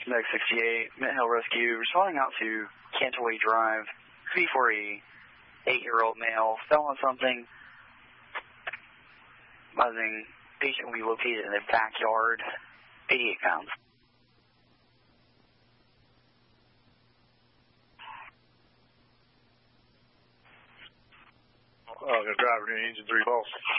Next 68, Mint Hill Rescue, responding out to Cantaway Drive, V4E, 8-year-old male, fell on something. Buzzing, patient will be located in the backyard, 88 pounds. Got a driver in engine 3 false.